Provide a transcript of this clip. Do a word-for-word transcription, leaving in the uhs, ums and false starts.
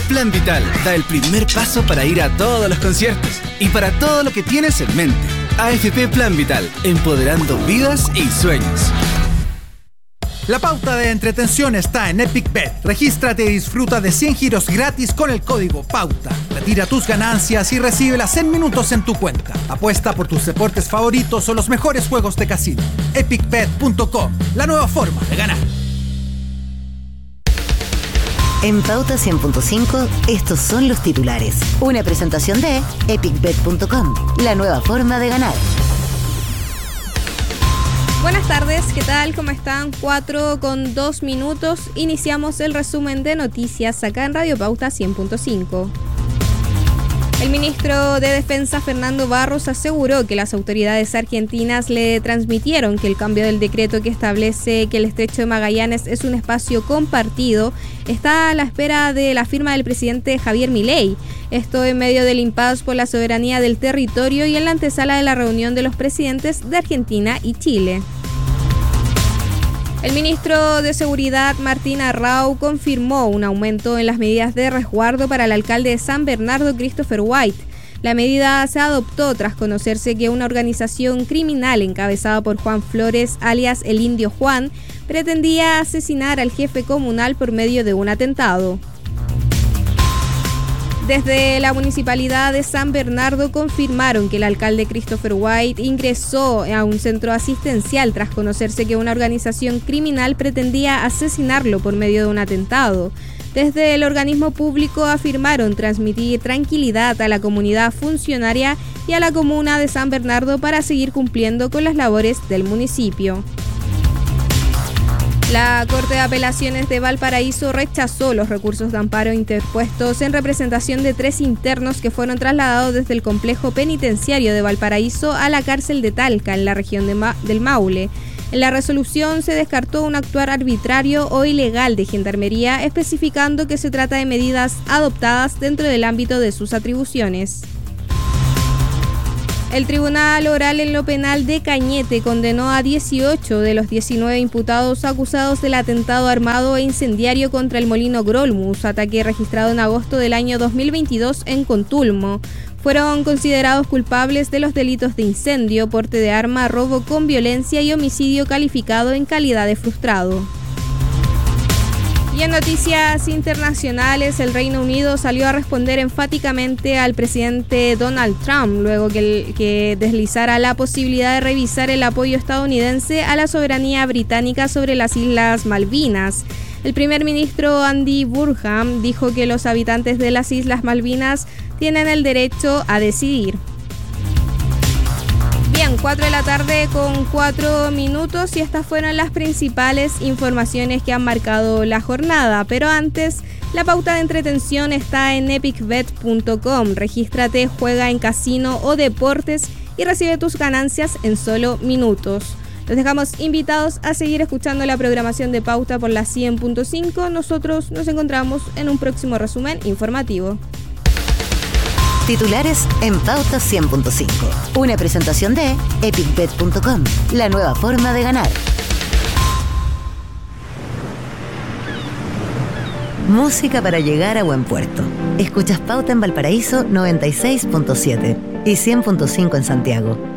Plan Vital da el primer paso para ir a todos los conciertos y para todo lo que tienes en mente. A F P Plan Vital, empoderando vidas y sueños. La pauta de entretención está en Epic Bet. Regístrate y disfruta de cien giros gratis con el código PAUTA. Retira tus ganancias y recíbelas en minutos en tu cuenta. Apuesta por tus deportes favoritos o los mejores juegos de casino. epic bet punto com, la nueva forma de ganar. En Pauta cien punto cinco, estos son los titulares. Una presentación de epic bet punto com, la nueva forma de ganar. Buenas tardes, ¿qué tal? ¿Cómo están? Cuatro con dos minutos. Iniciamos el resumen de noticias acá en Radio Pauta cien punto cinco. El ministro de Defensa, Fernando Barros, aseguró que las autoridades argentinas le transmitieron que el cambio del decreto que establece que el Estrecho de Magallanes es un espacio compartido está a la espera de la firma del presidente Javier Milei. Esto en medio del impasse por la soberanía del territorio y en la antesala de la reunión de los presidentes de Argentina y Chile. El ministro de Seguridad, Martín Arrau, confirmó un aumento en las medidas de resguardo para el alcalde de San Bernardo, Christopher White. La medida se adoptó tras conocerse que una organización criminal encabezada por Juan Flores, alias el Indio Juan, pretendía asesinar al jefe comunal por medio de un atentado. Desde la Municipalidad de San Bernardo confirmaron que el alcalde Christopher White ingresó a un centro asistencial tras conocerse que una organización criminal pretendía asesinarlo por medio de un atentado. Desde el organismo público afirmaron transmitir tranquilidad a la comunidad funcionaria y a la comuna de San Bernardo para seguir cumpliendo con las labores del municipio. La Corte de Apelaciones de Valparaíso rechazó los recursos de amparo interpuestos en representación de tres internos que fueron trasladados desde el complejo penitenciario de Valparaíso a la cárcel de Talca, en la región de Ma- del Maule. En la resolución se descartó un actuar arbitrario o ilegal de Gendarmería, especificando que se trata de medidas adoptadas dentro del ámbito de sus atribuciones. El Tribunal Oral en lo Penal de Cañete condenó a dieciocho de los diecinueve imputados acusados del atentado armado e incendiario contra el Molino Grolmus, ataque registrado en agosto del año dos mil veintidós en Contulmo. Fueron considerados culpables de los delitos de incendio, porte de arma, robo con violencia y homicidio calificado en calidad de frustrado. Y en noticias internacionales, el Reino Unido salió a responder enfáticamente al presidente Donald Trump luego que, el, que deslizara la posibilidad de revisar el apoyo estadounidense a la soberanía británica sobre las Islas Malvinas. El primer ministro Andy Burnham dijo que los habitantes de las Islas Malvinas tienen el derecho a decidir. Bien, cuatro de la tarde con cuatro minutos y estas fueron las principales informaciones que han marcado la jornada. Pero antes, la pauta de entretención está en epic bet punto com. Regístrate, juega en casino o deportes y recibe tus ganancias en solo minutos. Los dejamos invitados a seguir escuchando la programación de Pauta por la cien punto cinco. Nosotros nos encontramos en un próximo resumen informativo. Titulares en Pauta cien punto cinco. Una presentación de epic bet punto com, la nueva forma de ganar. Música para llegar a buen puerto. Escuchas Pauta en Valparaíso noventa y seis punto siete y cien punto cinco en Santiago.